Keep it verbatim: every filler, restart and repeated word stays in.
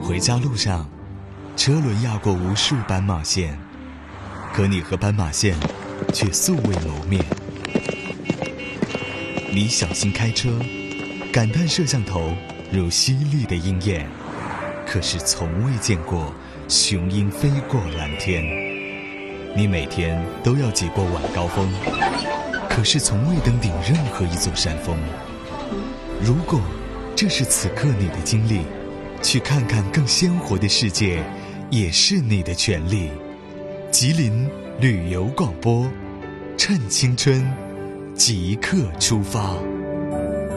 回家路上，车轮压过无数斑马线，可你和斑马线却素未谋面。你小心开车，感叹摄像头如犀利的鹰眼，可是从未见过雄鹰飞过蓝天。你每天都要挤过晚高峰，可是从未登顶任何一座山峰。如果这是此刻你的经历，去看看更鲜活的世界也是你的权利。吉林旅游广播，趁青春即刻出发。